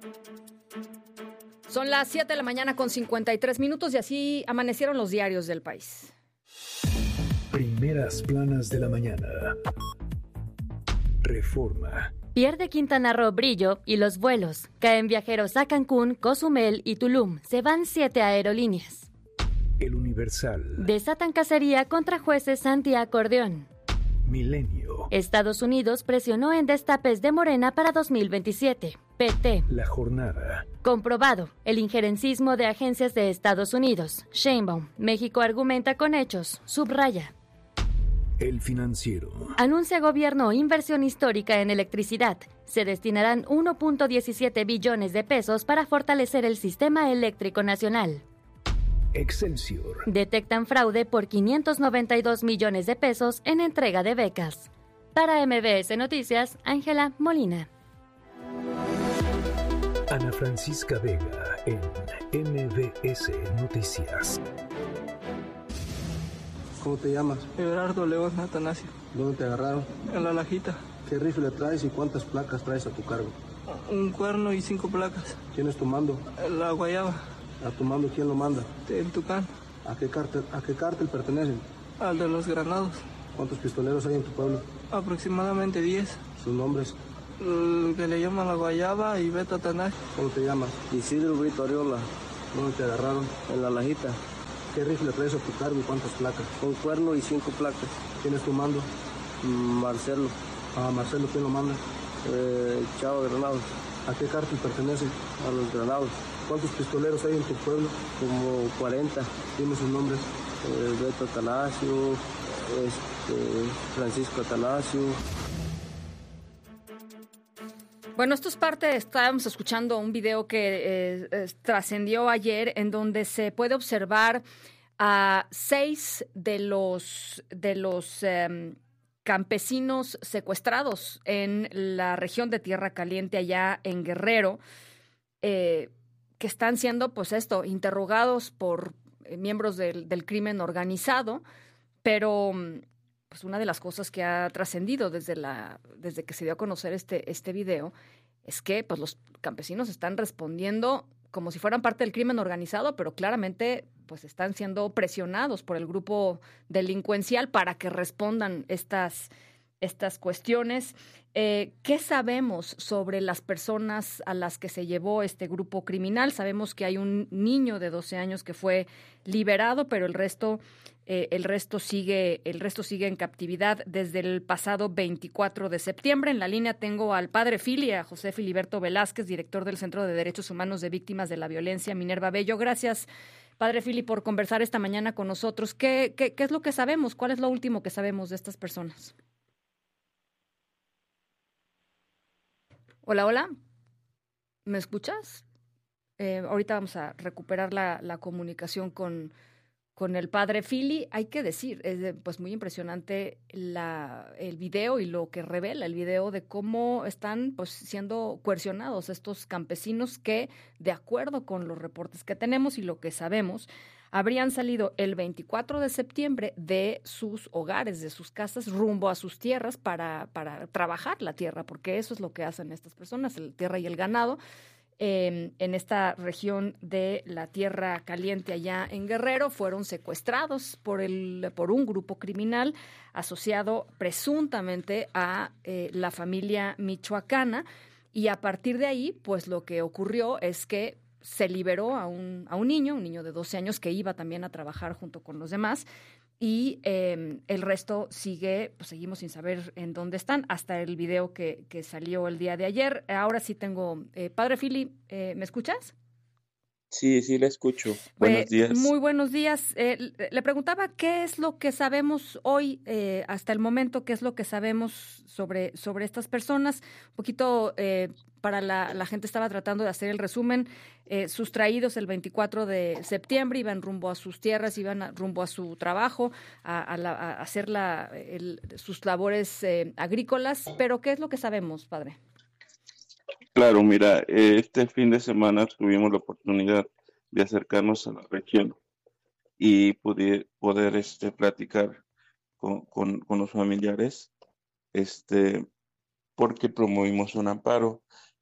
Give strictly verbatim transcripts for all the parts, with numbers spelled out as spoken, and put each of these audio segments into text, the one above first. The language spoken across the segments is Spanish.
Son las siete de la mañana con cincuenta y tres minutos y así amanecieron los diarios del país. Primeras planas de la mañana. Reforma. Pierde Quintana Roo brillo y los vuelos. Caen viajeros a Cancún, Cozumel y Tulum. Se van siete aerolíneas. El Universal. Desatan cacería contra jueces antiacordeón. Milenio. Estados Unidos presionó en destapes de Morena para dos mil veintisiete. P T. La Jornada. Comprobado el injerencismo de agencias de Estados Unidos. Sheinbaum. México argumenta con hechos. Subraya. El Financiero. Anuncia gobierno inversión histórica en electricidad. Se destinarán uno punto diecisiete billones de pesos para fortalecer el sistema eléctrico nacional. Excelsior. Detectan fraude por quinientos noventa y dos millones de pesos en entrega de becas. Para M B S Noticias, Ángela Molina. Ana Francisca Vega en M B S Noticias. ¿Cómo te llamas? Everardo León Atanasio. ¿Dónde te agarraron? En La Lajita. ¿Qué rifle traes y cuántas placas traes a tu cargo? Un cuerno y cinco placas. ¿Quién es tu mando? La Guayaba. ¿A tu mando quién lo manda? El Tucán. ¿A qué cártel, a qué cártel pertenecen? Al de los Granados. ¿Cuántos pistoleros hay en tu pueblo? Aproximadamente diez. ¿Sus nombres? El que le llaman La Guayaba y Beto Atanasio. ¿Cómo te llamas? Isidro Brito Ariola. ¿Dónde te agarraron? En La Lajita. ¿Qué rifle traes a tu cargo y cuántas placas? Un cuerno y cinco placas. ¿Quién es tu mando? Marcelo. ¿A Marcelo quién lo manda? Eh, Chavo de Granados. ¿A qué cártel pertenece? A los Granados. ¿Cuántos pistoleros hay en tu pueblo? Como cuarenta. Dime sus nombres. Eh, Beto Atanasio, este, Francisco Atanasio. Bueno, esto es parte, estábamos escuchando un video que eh, eh, trascendió ayer en donde se puede observar a seis de los, de los eh, campesinos secuestrados en la región de Tierra Caliente allá en Guerrero, eh, que están siendo, pues esto, interrogados por eh, miembros del, del crimen organizado, pero pues una de las cosas que ha trascendido desde la desde que se dio a conocer este este video es que pues los campesinos están respondiendo como si fueran parte del crimen organizado, pero claramente pues están siendo presionados por el grupo delincuencial para que respondan estas estas cuestiones. Eh, ¿Qué sabemos sobre las personas a las que se llevó este grupo criminal? Sabemos que hay un niño de doce años que fue liberado, pero el resto, eh, el resto sigue, el resto sigue en captividad desde el pasado veinticuatro de septiembre. En la línea tengo al padre Fili, a José Filiberto Velázquez, director del Centro de Derechos Humanos de Víctimas de la Violencia, Minerva Bello. Gracias, padre Fili, por conversar esta mañana con nosotros. ¿Qué, qué, qué es lo que sabemos? ¿Cuál es lo último que sabemos de estas personas? Hola, hola. ¿Me escuchas? Eh, ahorita vamos a recuperar la, la comunicación con, con el padre Fili. Hay que decir, es pues muy impresionante la, el video y lo que revela el video de cómo están pues siendo coercionados estos campesinos que, de acuerdo con los reportes que tenemos y lo que sabemos, habrían salido el veinticuatro de septiembre de sus hogares, de sus casas, rumbo a sus tierras para, para trabajar la tierra, porque eso es lo que hacen estas personas, la tierra y el ganado, eh, en esta región de la Tierra Caliente allá en Guerrero. Fueron secuestrados por, el, por un grupo criminal asociado presuntamente a eh, la familia michoacana, y a partir de ahí, pues lo que ocurrió es que se liberó a un, a un niño, un niño de doce años que iba también a trabajar junto con los demás, y eh, el resto sigue, pues seguimos sin saber en dónde están, hasta el video que, que salió el día de ayer. Ahora sí tengo, eh, padre Fili, eh, ¿me escuchas? Sí, sí, le escucho. Buenos Eh, días. Muy buenos días. Eh, le preguntaba qué es lo que sabemos hoy, eh, hasta el momento, qué es lo que sabemos sobre, sobre estas personas. Un poquito, eh, para la, la gente estaba tratando de hacer el resumen, eh, sustraídos el veinticuatro de septiembre, iban rumbo a sus tierras, iban a, rumbo a su trabajo, a, a, la, a hacer la, el, sus labores eh, agrícolas. Pero ¿qué es lo que sabemos, padre? Claro, mira, eh, este fin de semana tuvimos la oportunidad de acercarnos a la región y poder, poder este, platicar con, con, con los familiares, este, porque promovimos un amparo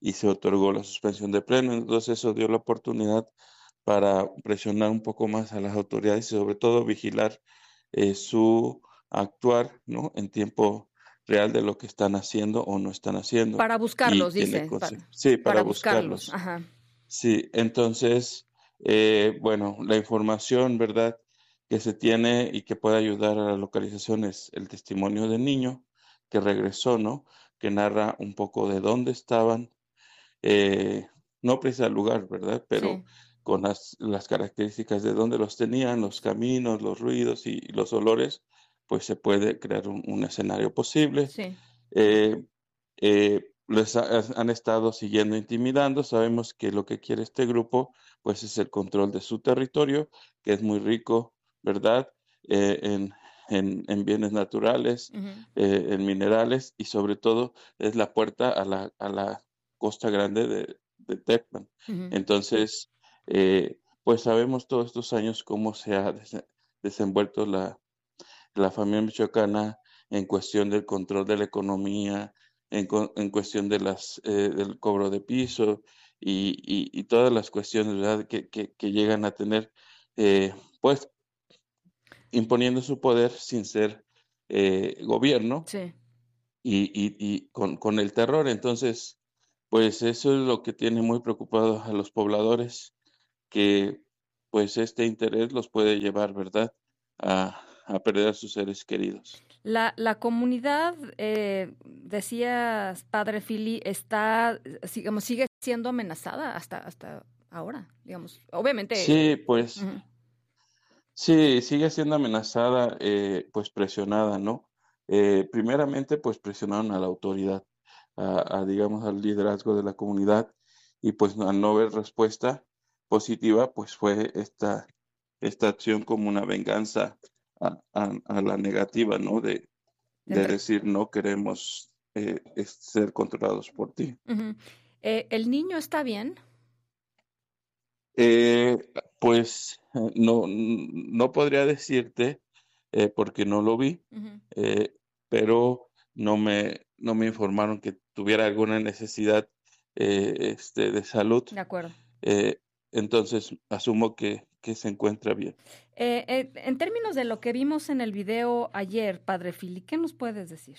y se otorgó la suspensión de pleno. Entonces eso dio la oportunidad para presionar un poco más a las autoridades y sobre todo vigilar eh, su actuar, ¿no? En tiempo real de lo que están haciendo o no están haciendo. Para buscarlos, Y tiene dice. conse- Para, sí, para para buscarlos. buscarlos. Ajá. Sí, entonces, eh, bueno, la información, ¿verdad?, que se tiene y que puede ayudar a la localización es el testimonio del niño que regresó, ¿no? Que narra un poco de dónde estaban, eh, no precisa el lugar, ¿verdad? Pero Sí. con las, las características de dónde los tenían, los caminos, los ruidos y, y los olores, pues se puede crear un, un escenario posible. Sí. Eh, eh, les ha- han estado siguiendo, intimidando. Sabemos que lo que quiere este grupo, pues, es el control de su territorio, que es muy rico, ¿verdad? Eh, en, en, en bienes naturales, Ujú. eh, en minerales y sobre todo es la puerta a la, a la costa grande de, de Tecpan. Ujú. Entonces, eh, pues sabemos todos estos años cómo se ha des- desenvuelto la, la familia michoacana en cuestión del control de la economía, en, co- en cuestión de las, eh, del cobro de piso y, y- y todas las cuestiones, ¿verdad?, que, que- que llegan a tener, eh, pues, imponiendo su poder sin ser eh, gobierno Sí. y, y- y con, con el terror. Entonces, pues eso es lo que tiene muy preocupados a los pobladores, que pues este interés los puede llevar, ¿verdad?, a, a perder a sus seres queridos. La, la comunidad, eh, decías, padre Fili, está, eh, digamos, sigue siendo amenazada hasta, hasta ahora, digamos. Obviamente. Sí, eh, pues ujú. sí, sigue siendo amenazada, eh, pues presionada, ¿no? Eh, primeramente, pues presionaron a la autoridad, a, a, digamos, al liderazgo de la comunidad y pues al no ver respuesta positiva, pues fue esta, esta acción como una venganza a, a- a la negativa, ¿no? De, de Entre- decir no queremos eh, es- ser controlados por ti. ujú. Eh, ¿el niño está bien? Eh, pues eh, no, no podría decirte eh, porque no lo vi, Ujú. eh, pero no me, no me informaron que tuviera alguna necesidad eh, este, de salud. De acuerdo. eh, entonces asumo que, que se encuentra bien. Eh, eh, en términos de lo que vimos en el video ayer, padre Fili, ¿qué nos puedes decir?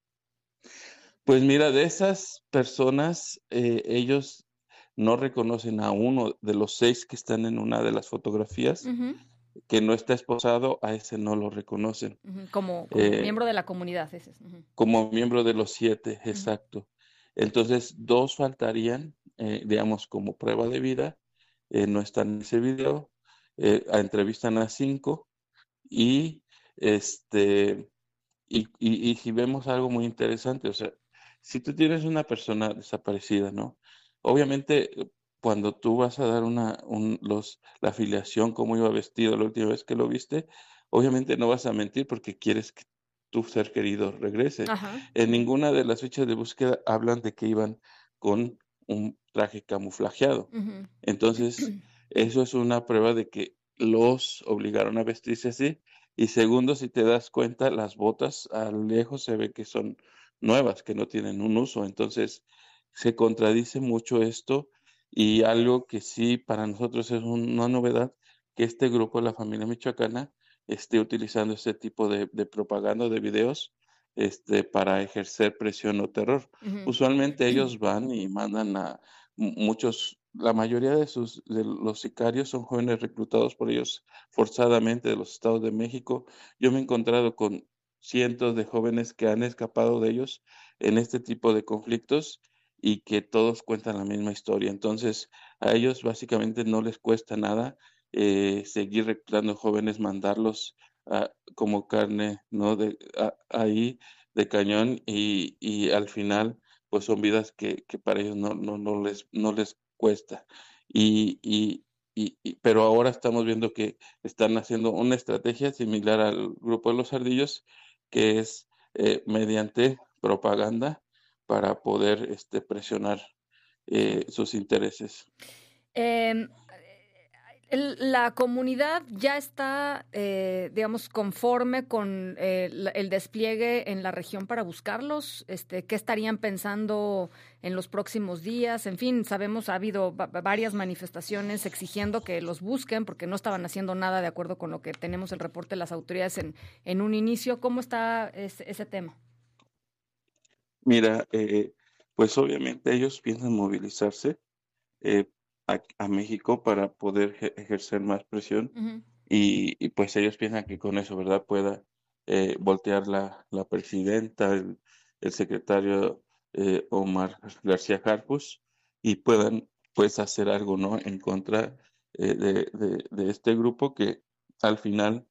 Pues mira, de esas personas, eh, ellos no reconocen a uno de los seis que están en una de las fotografías, Ujú, que no está esposado, a ese no lo reconocen. ujú. Como, como Eh, miembro de la comunidad, ese es. Ujú, como miembro de los siete, ujú. exacto. Entonces, dos faltarían, eh, digamos, como prueba de vida, eh, no están en ese video, eh, a- entrevistan a cinco y este y, y, y si vemos algo muy interesante, o sea, si tú tienes una persona desaparecida, ¿no? Obviamente, eh, cuando tú vas a dar una, un, los, la afiliación, cómo iba vestido la última vez que lo viste, obviamente no vas a mentir porque quieres que tu ser querido regrese. Ajá. En ninguna de las fichas de búsqueda hablan de que iban con un traje camuflajeado. Ujú. Entonces, eso es una prueba de que los obligaron a vestirse así. Y segundo, si te das cuenta, las botas a lo lejos se ve que son nuevas, que no tienen un uso. Entonces, se contradice mucho esto y algo que sí para nosotros es un- una novedad, que este grupo, la familia michoacana, esté utilizando este tipo de, de propaganda, de videos, este, para ejercer presión o terror. Ujú. Usualmente ellos van y mandan a mu- muchos, la mayoría de sus, de los sicarios son jóvenes reclutados por ellos forzadamente de los estados de México. Yo me he encontrado con cientos de jóvenes que han escapado de ellos en este tipo de conflictos y que todos cuentan la misma historia. Entonces, a ellos básicamente no les cuesta nada eh, seguir reclutando jóvenes, mandarlos a- como carne, ¿no? De, a- ahí de cañón y, y al final, pues son vidas que, que para ellos no, no, no les, no les cuesta. Y, y, y, y- pero ahora estamos viendo que están haciendo una estrategia similar al grupo de los ardillos, que es eh, mediante propaganda para poder este, presionar Sí. eh, sus intereses. Em, El, la comunidad ya está, eh, digamos, conforme con eh, la, el despliegue en la región para buscarlos. Este, ¿qué estarían pensando en los próximos días? En fin, sabemos ha habido va- varias manifestaciones exigiendo que los busquen porque no estaban haciendo nada de acuerdo con lo que tenemos el reporte de las autoridades en, en un inicio. ¿Cómo está ese, ese tema? Mira, eh, pues obviamente ellos piensan movilizarse eh, a, a México para poder je- ejercer más presión Uh-huh. y, y, pues ellos piensan que con eso, ¿verdad? Pueda eh, voltear la, la presidenta, el, el secretario eh, Omar García Harfuch y puedan pues hacer algo, ¿no? En contra eh, de, de, de este grupo que al final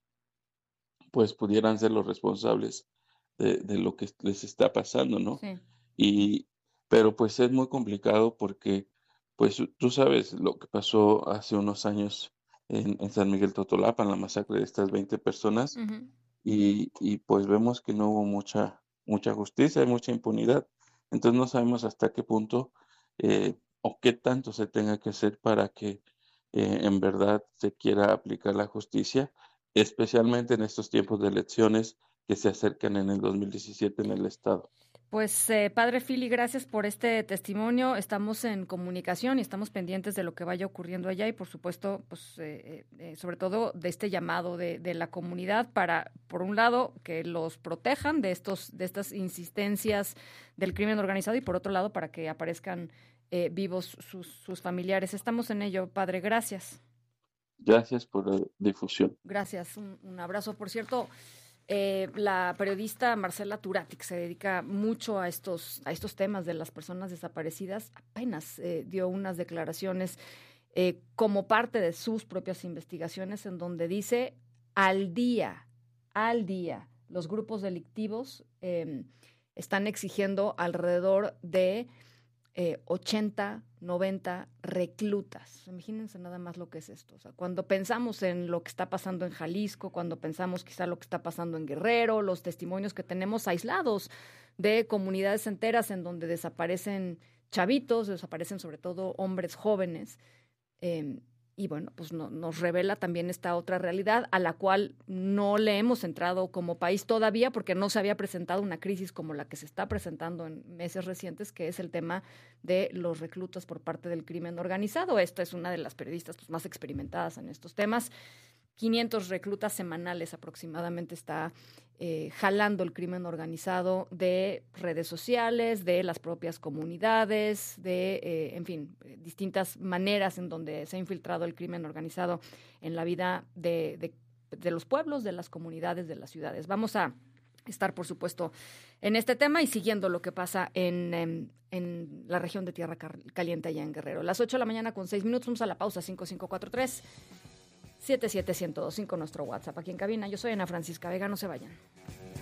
pues pudieran ser los responsables de, de lo que les está pasando, ¿no? Sí. Y, pero pues es muy complicado porque, pues tú sabes lo que pasó hace unos años en, en San Miguel Totolapan, la masacre de estas veinte personas, Uh-huh. y, y pues vemos que no hubo mucha, mucha justicia, hay mucha impunidad. Entonces no sabemos hasta qué punto eh, o qué tanto se tenga que hacer para que eh, en verdad se quiera aplicar la justicia, especialmente en estos tiempos de elecciones que se acercan en el dos mil diecisiete en el estado. Pues, eh, padre Fili, gracias por este testimonio. Estamos en comunicación y estamos pendientes de lo que vaya ocurriendo allá y, por supuesto, pues, eh, eh, sobre todo de este llamado de, de la comunidad para, por un lado, que los protejan de estos, de estas insistencias del crimen organizado y, por otro lado, para que aparezcan eh, vivos sus, sus familiares. Estamos en ello, padre. Gracias. Gracias por la difusión. Gracias. Un, un abrazo. Por cierto. Eh, la periodista Marcela Turati, que se dedica mucho a estos, a estos temas de las personas desaparecidas, apenas eh, dio unas declaraciones eh, como parte de sus propias investigaciones en donde dice al día, al día, los grupos delictivos eh, están exigiendo alrededor de eh, ochenta, noventa reclutas. Imagínense nada más lo que es esto. O sea, cuando pensamos en lo que está pasando en Jalisco, cuando pensamos quizá lo que está pasando en Guerrero, los testimonios que tenemos aislados de comunidades enteras en donde desaparecen chavitos, desaparecen sobre todo hombres jóvenes, eh, y bueno, pues no, nos revela también esta otra realidad a la cual no le hemos entrado como país todavía porque no se había presentado una crisis como la que se está presentando en meses recientes, que es el tema de los reclutas por parte del crimen organizado. Esta es una de las periodistas pues, más experimentadas en estos temas. quinientos reclutas semanales aproximadamente está eh, jalando el crimen organizado de redes sociales, de las propias comunidades, de, eh, en fin, distintas maneras en donde se ha infiltrado el crimen organizado en la vida de, de, de los pueblos, de las comunidades, de las ciudades. Vamos a estar, por supuesto, en este tema y siguiendo lo que pasa en, en, en la región de Tierra Caliente allá en Guerrero. Las ocho de la mañana con seis minutos, vamos a la pausa, cinco cinco cuatro tres siete siete uno cero dos cinco nuestro WhatsApp aquí en cabina. Yo soy Ana Francisca Vega, no se vayan.